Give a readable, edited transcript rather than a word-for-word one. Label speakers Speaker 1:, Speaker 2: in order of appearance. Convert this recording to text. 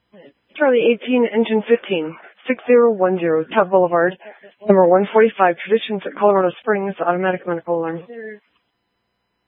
Speaker 1: Charlie 18, Engine 15, 6010, Tub Boulevard, number 145, Traditions at Colorado Springs, automatic medical alarm.